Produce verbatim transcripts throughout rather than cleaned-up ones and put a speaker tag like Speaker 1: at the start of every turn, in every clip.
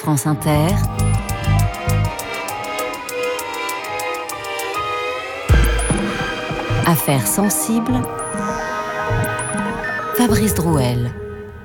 Speaker 1: France Inter, Affaires sensibles, Fabrice Drouel.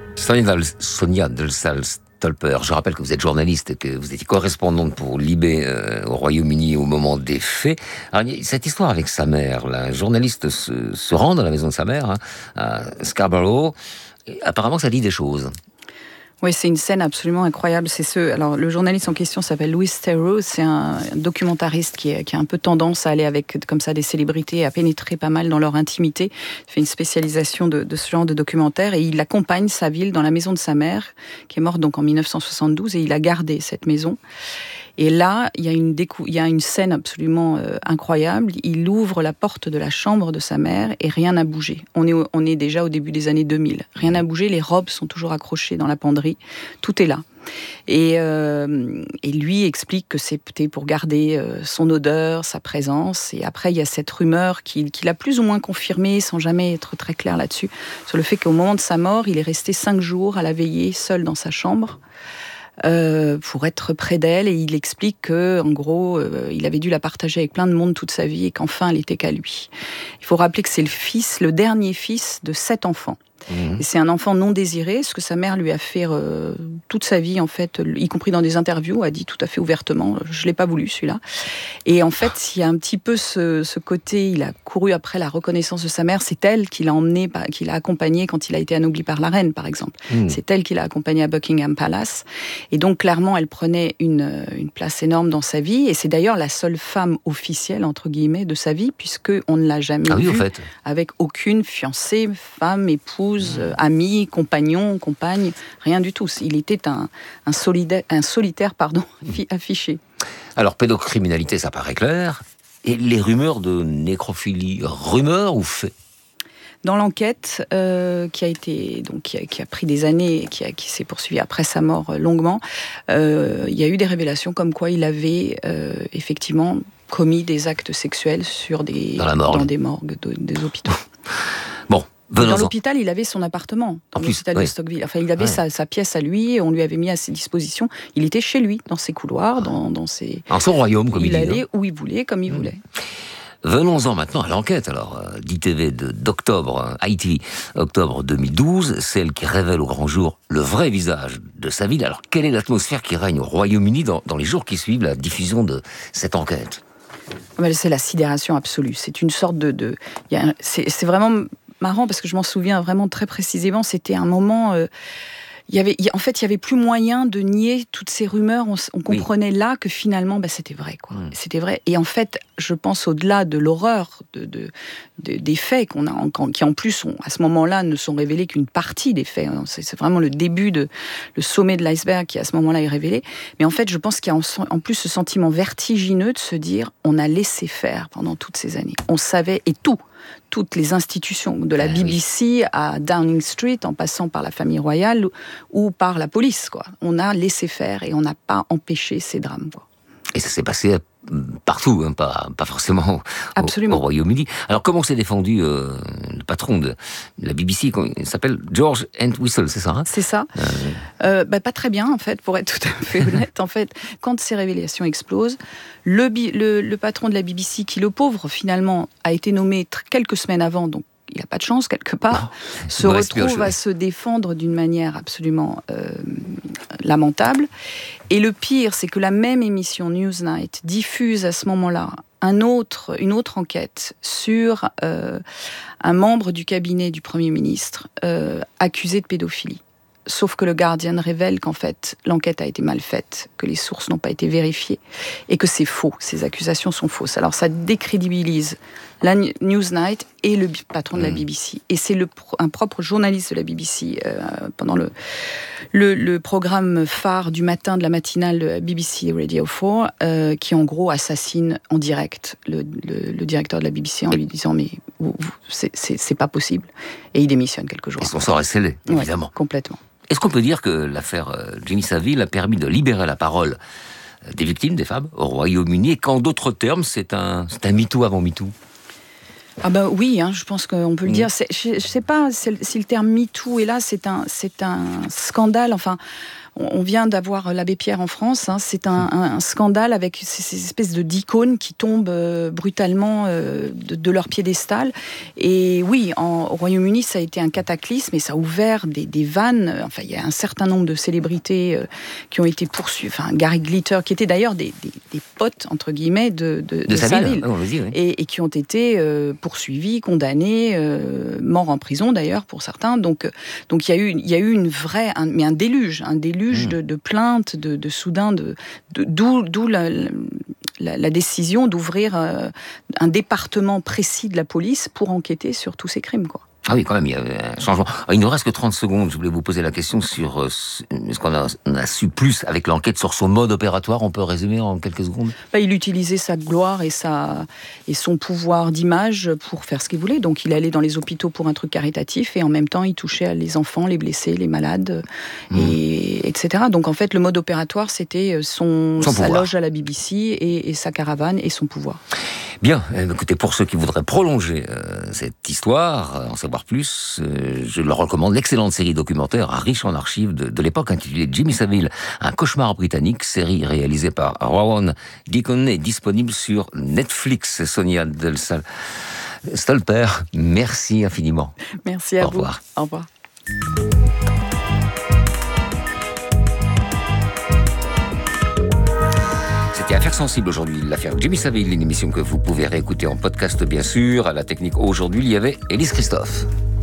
Speaker 2: Sonia Delsalle-Stolper, je rappelle que vous êtes journaliste et que vous étiez correspondante pour Libé euh, au Royaume-Uni au moment des faits. Alors, cette histoire avec sa mère, la journaliste se, se rend dans la maison de sa mère, hein, à Scarborough, et apparemment ça dit des choses.
Speaker 3: Oui, c'est une scène absolument incroyable. C'est ce. Alors, le journaliste en question s'appelle Louis Theroux. C'est un documentariste qui, est, qui a un peu tendance à aller avec comme ça des célébrités, à pénétrer pas mal dans leur intimité. Il fait une spécialisation de, de ce genre de documentaire et il accompagne sa ville dans la maison de sa mère, qui est morte donc en dix-neuf cent soixante-douze, et il a gardé cette maison. Et là, il y a une, décou- il y a une scène absolument euh, incroyable. Il ouvre la porte de la chambre de sa mère et rien n'a bougé. On est, au, on est déjà au début des années deux mille. Rien n'a bougé, les robes sont toujours accrochées dans la penderie. Tout est là. Et, euh, et lui explique que c'était pour garder euh, son odeur, sa présence. Et après, il y a cette rumeur qu'il, qu'il a plus ou moins confirmée, sans jamais être très clair là-dessus, sur le fait qu'au moment de sa mort, il est resté cinq jours à la veiller, seul dans sa chambre. Euh, pour être près d'elle, et il explique que, en gros, euh, il avait dû la partager avec plein de monde toute sa vie et qu'enfin elle était qu'à lui. Il faut rappeler que c'est le fils, le dernier fils de sept enfants. Mmh. Et c'est un enfant non désiré, ce que sa mère lui a fait euh, toute sa vie, en fait, y compris dans des interviews, a dit tout à fait ouvertement, je l'ai pas voulu celui-là. Et en fait, il y a un petit peu ce, ce côté, il a couru après la reconnaissance de sa mère, c'est elle qui l'a emmené, qui l'a accompagné quand il a été anobli par la reine, par exemple. Mmh. C'est elle qui l'a accompagné à Buckingham Palace. Et donc, clairement, elle prenait une, une place énorme dans sa vie, et c'est d'ailleurs la seule femme officielle, entre guillemets, de sa vie, puisqu'on ne l'a jamais
Speaker 2: ah oui,
Speaker 3: vue
Speaker 2: au fait.
Speaker 3: Avec aucune fiancée, femme, épouse, Euh, ami, compagnon, compagne, rien du tout. Il était un, un, solidaire, un solitaire pardon, affiché.
Speaker 2: Alors, pédocriminalité, ça paraît clair. Et les rumeurs de nécrophilie, rumeurs ou faits ?
Speaker 3: Dans l'enquête euh, qui a été donc qui a, qui a pris des années et qui, a, qui s'est poursuivie après sa mort euh, longuement, euh, il y a eu des révélations comme quoi il avait euh, effectivement commis des actes sexuels sur des
Speaker 2: dans, la morgue.
Speaker 3: dans des morgues de, des hôpitaux.
Speaker 2: Bon. Venons-en.
Speaker 3: Dans l'hôpital, il avait son appartement, dans en l'hôpital plus, de oui. Stockville. Enfin, il avait ouais. sa, sa pièce à lui, on lui avait mis à ses dispositions. Il était chez lui, dans ses couloirs, dans, dans ses...
Speaker 2: En son royaume, comme il,
Speaker 3: il
Speaker 2: dit.
Speaker 3: Il allait
Speaker 2: hein.
Speaker 3: où il voulait, comme il mmh. voulait.
Speaker 2: Venons-en maintenant à l'enquête, alors, euh, d'I T V de, d'octobre, I T V, octobre deux mille douze, celle qui révèle au grand jour le vrai visage de sa ville. Alors, quelle est l'atmosphère qui règne au Royaume-Uni dans, dans les jours qui suivent la diffusion de cette enquête ?
Speaker 3: C'est la sidération absolue. C'est une sorte de... de y a, c'est, c'est vraiment... marrant parce que je m'en souviens vraiment très précisément. C'était un moment. Euh, il y avait, il, en fait, il y avait plus moyen de nier toutes ces rumeurs. On, on comprenait oui. là que finalement, bah, c'était vrai, quoi. Mmh. C'était vrai. Et en fait, je pense au-delà de l'horreur de, de, de des faits qu'on a, en, qui en plus, ont, à ce moment-là, ne sont révélés qu'une partie des faits. C'est, c'est vraiment le début de le sommet de l'iceberg qui à ce moment-là est révélé. Mais en fait, je pense qu'il y a en, en plus ce sentiment vertigineux de se dire, on a laissé faire pendant toutes ces années. On savait et tout. Toutes les institutions, de la B B C à Downing Street, en passant par la famille royale ou, ou par la police, quoi. On a laissé faire et on n'a pas empêché ces drames, quoi.
Speaker 2: Et ça s'est passé partout, hein, pas, pas forcément au, au Royaume-Uni. Alors, comment s'est défendu euh, le patron de la B B C, il s'appelle George Entwistle, c'est ça hein
Speaker 3: C'est ça. Euh... Euh, bah, pas très bien, en fait, pour être tout à fait honnête. En fait, quand ces révélations explosent, le, le, le patron de la B B C, qui le pauvre, finalement, a été nommé t- quelques semaines avant, donc il n'a pas de chance, quelque part, non, se retrouve à se défendre d'une manière absolument euh, lamentable. Et le pire, c'est que la même émission Newsnight diffuse à ce moment-là un autre, une autre enquête sur euh, un membre du cabinet du Premier ministre euh, accusé de pédophilie. Sauf que le Guardian révèle qu'en fait, l'enquête a été mal faite, que les sources n'ont pas été vérifiées, et que c'est faux, ces accusations sont fausses. Alors ça décrédibilise la Newsnight et le patron de la B B C. Et c'est le, un propre journaliste de la B B C, euh, pendant le, le, le programme phare du matin de la matinale de B B C Radio quatre, euh, qui en gros assassine en direct le, le, le directeur de la B B C en lui disant « mais vous, vous, c'est, c'est, c'est pas possible ». Et il démissionne quelques jours
Speaker 2: après. Et son sort est scellé, évidemment.
Speaker 3: Ouais, complètement.
Speaker 2: Est-ce qu'on peut dire que l'affaire Jimmy Savile a permis de libérer la parole des victimes, des femmes, au Royaume-Uni, et qu'en d'autres termes, c'est un, c'est un MeToo avant MeToo ?
Speaker 3: Ah bah oui, hein, je pense qu'on peut le mmh. dire. C'est, je ne sais pas si le terme MeToo est là, c'est un, c'est un scandale. Enfin, on vient d'avoir l'abbé Pierre en France. Hein, c'est un, un, un scandale avec ces, ces espèces de d'icônes qui tombent euh, brutalement euh, de, de leur piédestal. Et oui, en, au Royaume-Uni, ça a été un cataclysme et ça a ouvert des, des vannes. Enfin, il y a un certain nombre de célébrités euh, qui ont été poursuivies. Enfin, Gary Glitter, qui était d'ailleurs des, des, des potes entre guillemets de, de, de, de Savile,
Speaker 2: oh, vas-y, oui.
Speaker 3: et, et qui ont été euh, poursuivis, condamnés, euh, morts en prison d'ailleurs pour certains. Donc, donc il y a eu, il y a eu une vraie, un, mais un déluge, un déluge mmh. de, de plaintes, de, de soudain, de, de d'où, d'où la, la, la décision d'ouvrir euh, un département précis de la police pour enquêter sur tous ces crimes, quoi.
Speaker 2: Ah oui, quand même, il y a un changement. Il nous reste que trente secondes. Je voulais vous poser la question sur euh, ce qu'on a, on a su plus avec l'enquête sur son mode opératoire. On peut résumer en quelques secondes ?
Speaker 3: Bah, il utilisait sa gloire et, sa, et son pouvoir d'image pour faire ce qu'il voulait. Donc il allait dans les hôpitaux pour un truc caritatif et en même temps il touchait les enfants, les blessés, les malades, mmh. et, etc. Donc en fait le mode opératoire c'était son,
Speaker 2: son
Speaker 3: sa
Speaker 2: pouvoir.
Speaker 3: loge à la B B C et, et sa caravane et son pouvoir.
Speaker 2: Bien, écoutez, pour ceux qui voudraient prolonger euh, cette histoire, en savoir plus, euh, je leur recommande l'excellente série documentaire riche en archives de, de l'époque intitulée Jimmy Savile, un cauchemar britannique, série réalisée par Rowan Deacon et disponible sur Netflix. Sonia Del Sal Stolper, merci infiniment.
Speaker 3: Merci à
Speaker 2: Au
Speaker 3: vous.
Speaker 2: Revoir.
Speaker 3: Au revoir.
Speaker 2: C'était Affaires sensibles aujourd'hui, l'affaire Jimmy Savile, une émission que vous pouvez réécouter en podcast bien sûr. À la technique aujourd'hui, il y avait Élise Christophe.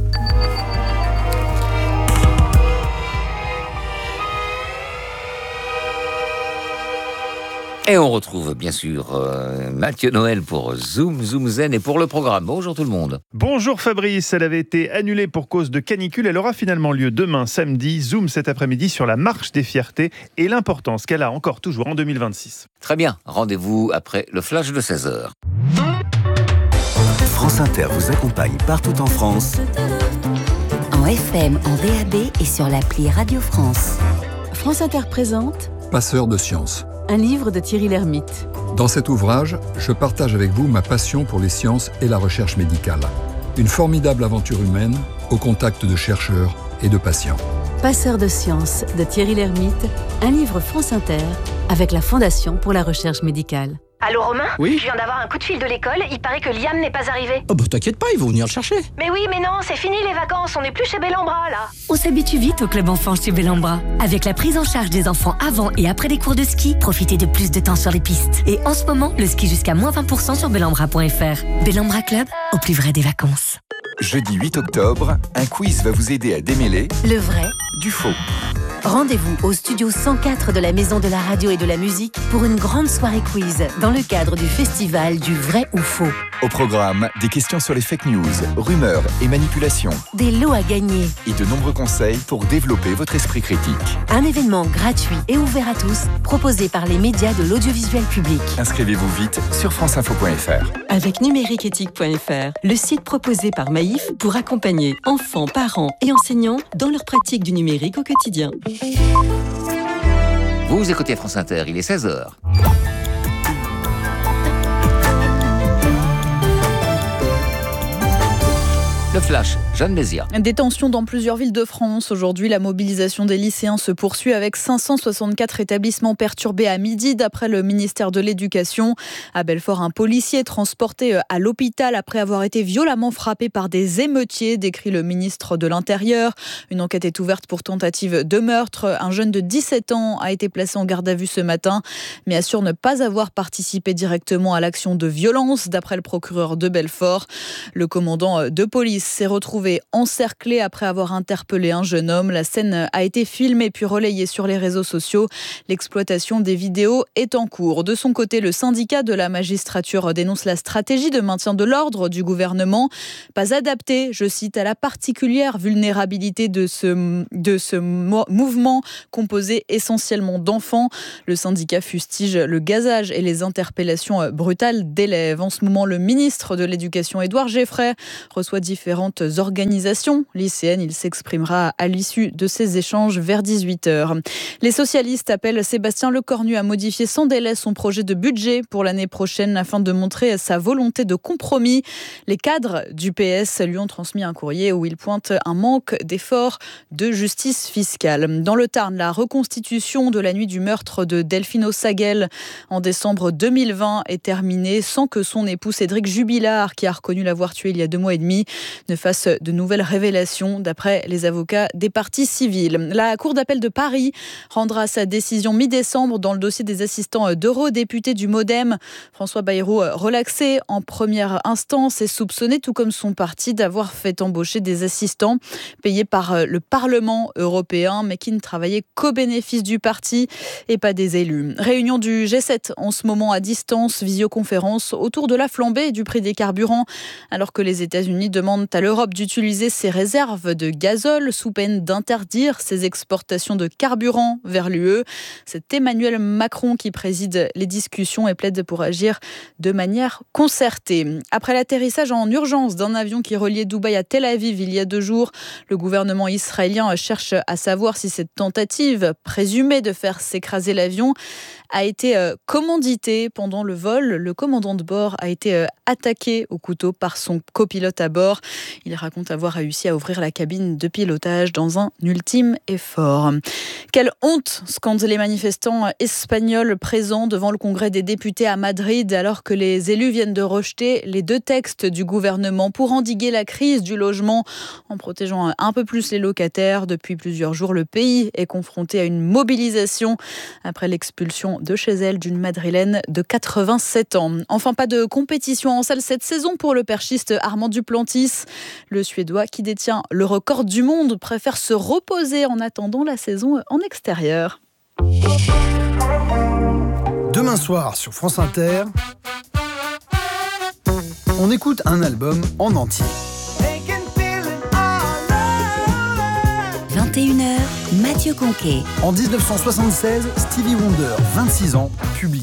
Speaker 2: Et on retrouve bien sûr euh, Mathieu Noël pour Zoom, Zoom Zen et pour le programme. Bonjour tout le monde.
Speaker 4: Bonjour Fabrice, elle avait été annulée pour cause de canicule. Elle aura finalement lieu demain samedi. Zoom cet après-midi sur la marche des fiertés et l'importance qu'elle a encore toujours en deux mille vingt-six.
Speaker 2: Très bien, rendez-vous après le flash de seize heures.
Speaker 5: France Inter vous accompagne partout en France.
Speaker 1: En F M, en D A B et sur l'appli Radio France.
Speaker 6: France Inter présente
Speaker 7: Passeur de sciences.
Speaker 6: Un livre de Thierry Lhermitte.
Speaker 7: Dans cet ouvrage, je partage avec vous ma passion pour les sciences et la recherche médicale. Une formidable aventure humaine au contact de chercheurs et de patients.
Speaker 6: Passeur de sciences de Thierry Lhermitte, un livre France Inter avec la Fondation pour la recherche médicale.
Speaker 8: Allô Romain ?
Speaker 9: Oui ?
Speaker 8: Je viens d'avoir un coup de fil de l'école, il paraît que Liam n'est pas arrivé.
Speaker 9: Oh bah t'inquiète pas, ils vont venir le chercher.
Speaker 8: Mais oui, mais non, c'est fini les vacances, on n'est plus chez Bellambra là.
Speaker 10: On s'habitue vite au club enfant chez Bellambra. Avec la prise en charge des enfants avant et après les cours de ski, profitez de plus de temps sur les pistes. Et en ce moment, le ski jusqu'à moins vingt pour cent sur bellambra point f r. Bellambra Club, au plus vrai des vacances.
Speaker 5: Jeudi huit octobre, un quiz va vous aider à démêler
Speaker 10: le vrai
Speaker 5: du faux.
Speaker 6: Rendez-vous au studio cent quatre de la Maison de la Radio et de la Musique pour une grande soirée quiz dans le cadre du festival du vrai ou faux.
Speaker 5: Au programme, des questions sur les fake news, rumeurs et manipulations.
Speaker 6: Des lots à gagner.
Speaker 5: Et de nombreux conseils pour développer votre esprit critique.
Speaker 6: Un événement gratuit et ouvert à tous, proposé par les médias de l'audiovisuel public.
Speaker 5: Inscrivez-vous vite sur france info point f r.
Speaker 11: Avec numérique éthique point f r, le site proposé par Maïf pour accompagner enfants, parents et enseignants dans leur pratique du numérique au quotidien.
Speaker 2: Vous écoutez France Inter, il est seize heures. Le flash, Jeanne Mézia.
Speaker 12: Des tensions dans plusieurs villes de France. Aujourd'hui, la mobilisation des lycéens se poursuit avec cinq cent soixante-quatre établissements perturbés à midi, d'après le ministère de l'Éducation. À Belfort, un policier est transporté à l'hôpital après avoir été violemment frappé par des émeutiers, décrit le ministre de l'Intérieur. Une enquête est ouverte pour tentative de meurtre. Un jeune de dix-sept ans a été placé en garde à vue ce matin, mais assure ne pas avoir participé directement à l'action de violence, d'après le procureur de Belfort. Le commandant de police s'est retrouvé encerclé après avoir interpellé un jeune homme. La scène a été filmée puis relayée sur les réseaux sociaux. L'exploitation des vidéos est en cours. De son côté, le syndicat de la magistrature dénonce la stratégie de maintien de l'ordre du gouvernement. Pas adaptée, je cite, à la particulière vulnérabilité de ce, de ce mouvement composé essentiellement d'enfants. Le syndicat fustige le gazage et les interpellations brutales d'élèves. En ce moment, le ministre de l'Éducation, Édouard Geffray, reçoit différents différentes organisations lycéennes. Il s'exprimera à l'issue de ces échanges vers dix-huit heures. Les socialistes appellent Sébastien Lecornu à modifier sans délai son projet de budget pour l'année prochaine afin de montrer sa volonté de compromis. Les cadres du P S lui ont transmis un courrier où il pointe un manque d'efforts de justice fiscale. Dans le Tarn, la reconstitution de la nuit du meurtre de Delphine O'Saguel en décembre deux mille vingt est terminée sans que son époux Cédric Jubilard, qui a reconnu l'avoir tué il y a deux mois et demi, ne fasse de nouvelles révélations d'après les avocats des parties civiles. La Cour d'appel de Paris rendra sa décision mi-décembre dans le dossier des assistants d'eurodéputés du Modem. François Bayrou, relaxé en première instance, est soupçonné, tout comme son parti, d'avoir fait embaucher des assistants payés par le Parlement européen, mais qui ne travaillaient qu'au bénéfice du parti et pas des élus. Réunion du G sept en ce moment à distance, visioconférence autour de la flambée du prix des carburants, alors que les États-Unis demandent à l'Europe d'utiliser ses réserves de gazole sous peine d'interdire ses exportations de carburant vers l'U E. C'est Emmanuel Macron qui préside les discussions et plaide pour agir de manière concertée. Après l'atterrissage en urgence d'un avion qui reliait Dubaï à Tel Aviv il y a deux jours, le gouvernement israélien cherche à savoir si cette tentative présumée de faire s'écraser l'avion a été commanditée pendant le vol. Le commandant de bord a été attaqué au couteau par son copilote à bord. Il raconte avoir réussi à ouvrir la cabine de pilotage dans un ultime effort. Quelle honte, scandent les manifestants espagnols présents devant le Congrès des députés à Madrid, alors que les élus viennent de rejeter les deux textes du gouvernement pour endiguer la crise du logement en protégeant un peu plus les locataires. Depuis plusieurs jours, le pays est confronté à une mobilisation après l'expulsion de chez elle d'une Madrilène de quatre-vingt-sept ans. Enfin, pas de compétition en salle cette saison pour le perchiste Armand Duplantis. Le Suédois, qui détient le record du monde, préfère se reposer en attendant la saison en extérieur.
Speaker 9: Demain soir sur France Inter, on écoute un album en entier.
Speaker 1: vingt et une heures, Mathieu Conquet.
Speaker 9: En dix-neuf cent soixante-seize, Stevie Wonder, vingt-six ans, publie